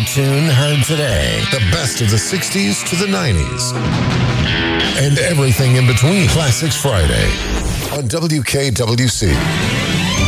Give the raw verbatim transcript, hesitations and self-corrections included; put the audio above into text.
tune heard today. The best of the sixties to the nineties. And everything in between. Classics Friday on W K W C.